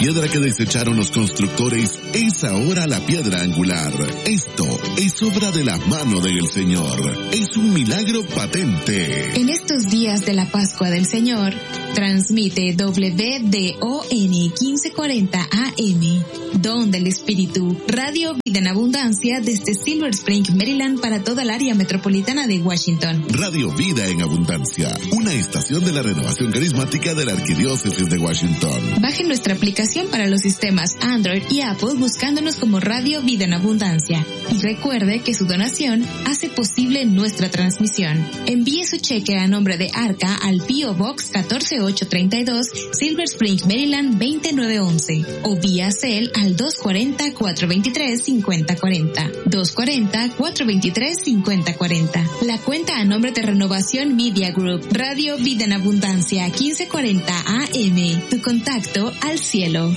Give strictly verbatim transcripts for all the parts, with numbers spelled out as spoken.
piedra que desecharon los constructores es ahora la piedra angular. Esto es obra de la mano del Señor. Es un milagro patente. En estos días de la Pascua del Señor, transmite W D O N quince cuarenta A M, Don del Espíritu, Radio Vida en Abundancia desde Silver Spring, Maryland, para toda el área metropolitana de Washington. Radio Vida en Abundancia, una estación de la renovación carismática de la Arquidiócesis de Washington. Baje nuestra aplicación para los sistemas Android y Apple buscándonos como Radio Vida en Abundancia. Y recuerde que su donación hace posible nuestra transmisión. Envíe su cheque a nombre de Arca al P O Box catorce ocho treinta y dos, Silver Spring, Maryland veinte nueve once, o vía Cel al dos cuarenta, cuatro veintitrés, cincuenta cuarenta, dos cuarenta, cuatro veintitrés, cincuenta cuarenta. La cuenta a nombre de Renovación Media Group, Radio Vida en Abundancia quince cuarenta A M, tu contacto al cielo.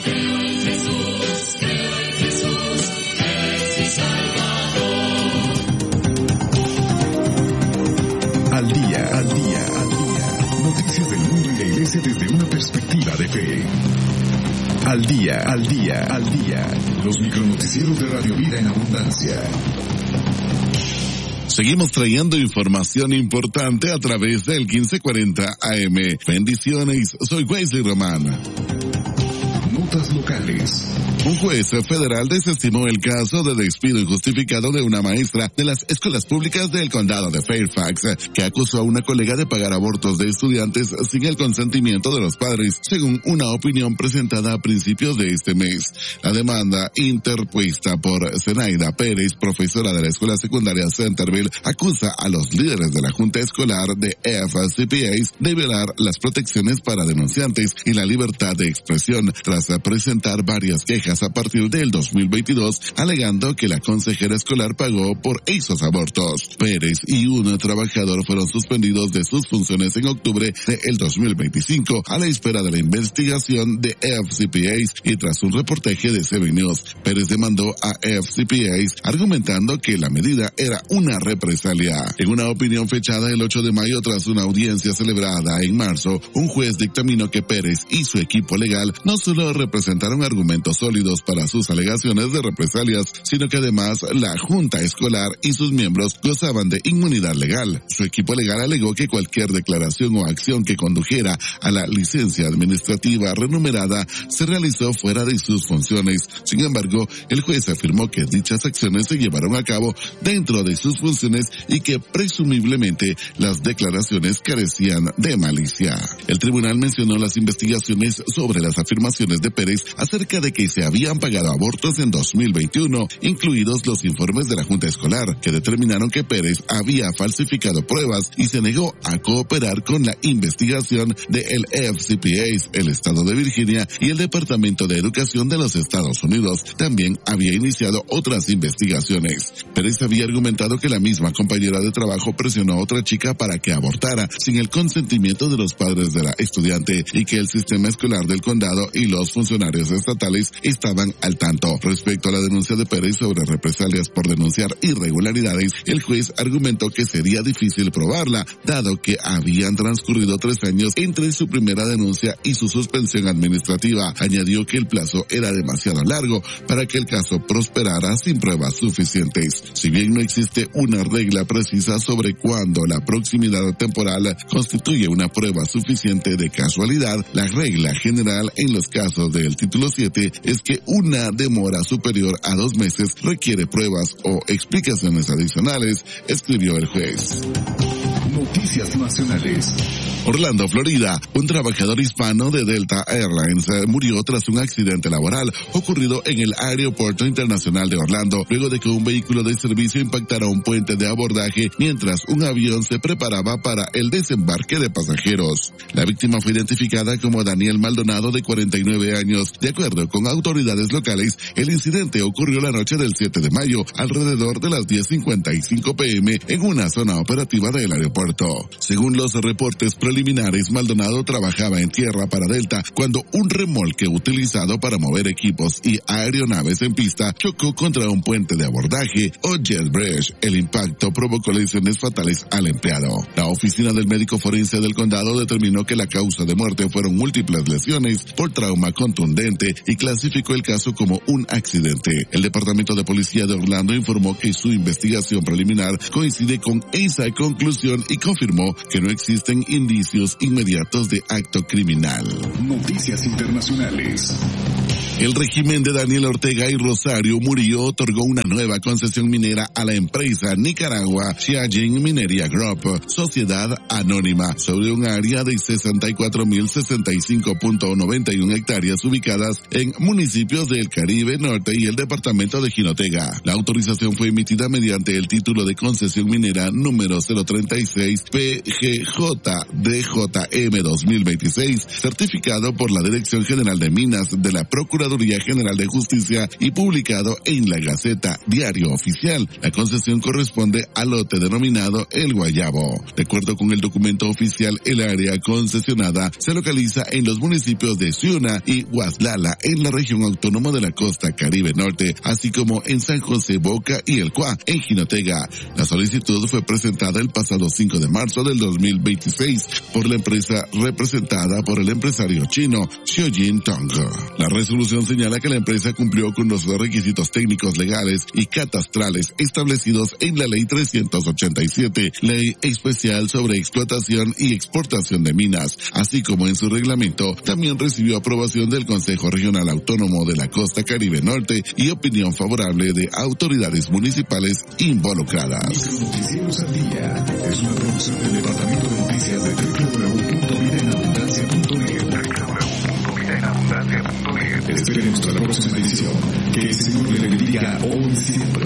Al día, al día, al día. Noticias del mundo y la iglesia desde una perspectiva de fe. Al día, al día, al día. Los micronoticieros de Radio Vida en Abundancia. Seguimos trayendo información importante a través del quince cuarenta A M. Bendiciones, soy Wesley Román. Notas locales. Un juez federal desestimó el caso de despido injustificado de una maestra de las escuelas públicas del condado de Fairfax, que acusó a una colega de pagar abortos de estudiantes sin el consentimiento de los padres, según una opinión presentada a principios de este mes. La demanda, interpuesta por Zenaida Pérez, profesora de la escuela secundaria Centerville, acusa a los líderes de la junta escolar de F C P As de violar las protecciones para denunciantes y la libertad de expresión, tras presentar varias quejas a partir del dos mil veintidós, alegando que la consejera escolar pagó por esos abortos. Pérez y un trabajador fueron suspendidos de sus funciones en octubre del dos mil veinticinco, a la espera de la investigación de F C P As y tras un reportaje de Seven News. Pérez demandó a F C P As argumentando que la medida era una represalia. En una opinión fechada el ocho de mayo tras una audiencia celebrada en marzo, un juez dictaminó que Pérez y su equipo legal no solo representaron argumentos sólidos para sus alegaciones de represalias, sino que además la junta escolar y sus miembros gozaban de inmunidad legal. Su equipo legal alegó que cualquier declaración o acción que condujera a la licencia administrativa renumerada se realizó fuera de sus funciones. Sin embargo, el juez afirmó que dichas acciones se llevaron a cabo dentro de sus funciones y que presumiblemente las declaraciones carecían de malicia. El tribunal mencionó las investigaciones sobre las afirmaciones de Pérez acerca de que se habían pagado abortos en dos mil veintiuno, incluidos los informes de la junta escolar, que determinaron que Pérez había falsificado pruebas y se negó a cooperar con la investigación de el F C P As, el estado de Virginia y el Departamento de Educación de los Estados Unidos. También había iniciado otras investigaciones. Pérez había argumentado que la misma compañera de trabajo presionó a otra chica para que abortara sin el consentimiento de los padres de la estudiante y que el sistema escolar del condado y los funcionarios estatales estaban al tanto. Respecto a la denuncia de Pérez sobre represalias por denunciar irregularidades, el juez argumentó que sería difícil probarla, dado que habían transcurrido tres años entre su primera denuncia y su suspensión administrativa. Añadió que el plazo era demasiado largo para que el caso prosperara sin pruebas suficientes. Si bien no existe una regla precisa sobre cuándo la proximidad temporal constituye una prueba suficiente de casualidad, la regla general en los casos del título siete es que una demora superior a dos meses requiere pruebas o explicaciones adicionales, escribió el juez. Noticias nacionales. Orlando, Florida. Un trabajador hispano de Delta Airlines murió tras un accidente laboral ocurrido en el Aeropuerto Internacional de Orlando, luego de que un vehículo de servicio impactara un puente de abordaje mientras un avión se preparaba para el desembarque de pasajeros. La víctima fue identificada como Daniel Maldonado, de cuarenta y nueve años. De acuerdo con autoridades locales, el incidente ocurrió la noche del siete de mayo, alrededor de las diez cincuenta y cinco pm, en una zona operativa del aeropuerto. Según los reportes preliminares, Maldonado trabajaba en tierra para Delta cuando un remolque utilizado para mover equipos y aeronaves en pista chocó contra un puente de abordaje o jet bridge. El impacto provocó lesiones fatales al empleado. La oficina del médico forense del condado determinó que la causa de muerte fueron múltiples lesiones por trauma contundente y clasificó el caso como un accidente. El Departamento de Policía de Orlando informó que su investigación preliminar coincide con esa conclusión y confirmó que no existen indicios inmediatos de acto criminal. Noticias internacionales. El régimen de Daniel Ortega y Rosario Murillo otorgó una nueva concesión minera a la empresa Nicaragua Xiaojin Minería Group, sociedad anónima, sobre un área de sesenta y cuatro mil sesenta y cinco punto noventa y uno hectáreas ubicadas en municipios del Caribe Norte y el departamento de Jinotega. La autorización fue emitida mediante el título de concesión minera número cero treinta y seis P G J D J M dos mil veintiséis, certificado por la Dirección General de Minas de la Procuraduría General de Justicia y publicado en la Gaceta Diario Oficial. La concesión corresponde al lote denominado El Guayabo. De acuerdo con el documento oficial, el área concesionada se localiza en los municipios de Ciuna y Guaslala, en la región autónoma de la costa Caribe Norte, así como en San José Boca y El Cuá, en Jinotega. La solicitud fue presentada el pasado cinco de marzo del dos mil veintiséis por la empresa representada por el empresario chino Xiaojin Tong. La resolución señala que la empresa cumplió con los requisitos técnicos, legales y catastrales establecidos en la Ley trescientos ochenta y siete, Ley Especial sobre Explotación y Exportación de Minas, así como en su reglamento. También recibió aprobación del Consejo Regional Autónomo de la Costa Caribe Norte y opinión favorable de autoridades municipales involucradas. Noticieros al día es una producción del Departamento de Noticias de doble u doble u doble u punto vida en abundancia punto net. doble u doble u doble u punto vida en abundancia punto net. Esperen hasta la próxima edición. Que el Señor le bendiga hoy siempre.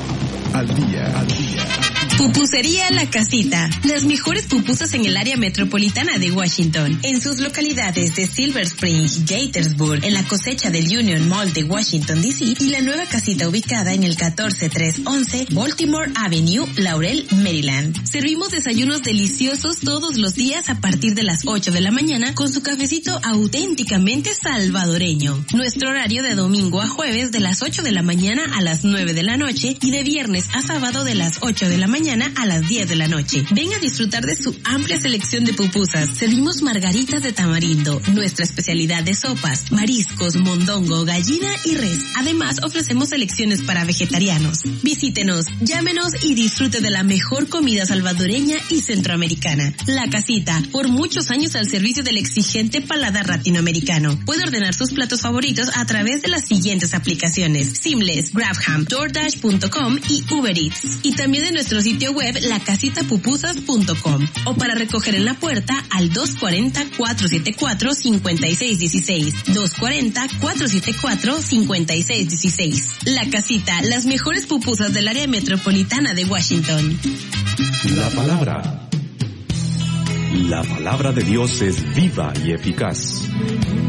Al día, al día. Pupusería La Casita. Las mejores pupusas en el área metropolitana de Washington. En sus localidades de Silver Spring, Gaithersburg, en la cosecha del Union Mall de Washington D C y la nueva casita ubicada en el catorce trescientos once Baltimore Avenue, Laurel, Maryland. Servimos desayunos deliciosos todos los días a partir de las ocho de la mañana con su cafecito auténticamente salvadoreño. Nuestro horario de domingo a jueves de las ocho de la mañana a las nueve de la noche y de viernes a sábado de las ocho de la mañana a las diez de la noche. Ven a disfrutar de su amplia selección de pupusas. Servimos margaritas de tamarindo, nuestra especialidad de sopas, mariscos, mondongo, gallina y res. Además, ofrecemos selecciones para vegetarianos. Visítenos, llámenos y disfrute de la mejor comida salvadoreña y centroamericana. La Casita, por muchos años al servicio del exigente paladar latinoamericano. Puede ordenar sus platos favoritos a través de las siguientes aplicaciones: Seamless, Grabham, DoorDash punto com y Uber Eats. Y también de nuestro sitio web la casita pupusas punto com o para recoger en la puerta al dos cuatro cero, cuatro siete cuatro, cinco seis uno seis, dos cuatro cero, cuatro siete cuatro, cinco seis uno seis. La Casita, las mejores pupusas del área metropolitana de Washington. La palabra. La palabra de Dios es viva y eficaz.